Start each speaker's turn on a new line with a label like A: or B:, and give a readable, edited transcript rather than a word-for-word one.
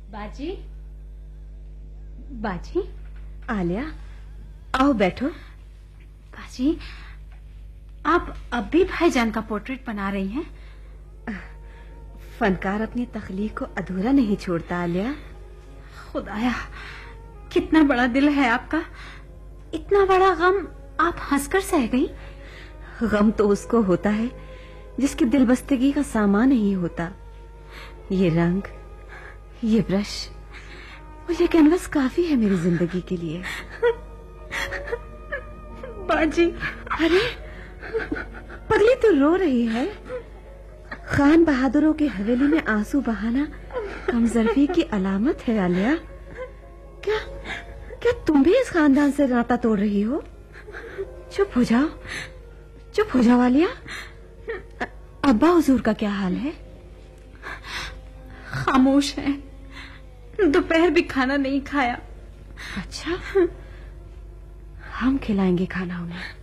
A: बाजी, बाजी।
B: आलिया, आओ बैठो।
A: बाजी, आप अब भी भाईजान का पोर्ट्रेट बना रही हैं?
B: फनकार अपनी तख्लीक को अधूरा नहीं छोड़ता आलिया।
A: खुदाया, कितना बड़ा दिल है आपका। इतना बड़ा गम आप हंसकर सह गई।
B: गम तो उसको होता है जिसकी दिलबस्तगी का सामान नहीं होता। ये रंग, ये ब्रश और ये कैनवस काफी है मेरी जिंदगी के लिए।
A: बाजी,
B: अरे पगली तो रो रही है। खान बहादुरों की हवेली में आंसू बहाना कमजोरी की अलामत है आलिया। क्या क्या तुम भी इस खानदान से नाता तोड़ रही हो? चुप हो जाओ, चुप हो जाओ आलिया। अब्बा हुजूर का क्या हाल है?
A: खामोश है, दोपहर भी खाना नहीं खाया।
B: अच्छा, हम खिलाएंगे खाना उन्हें।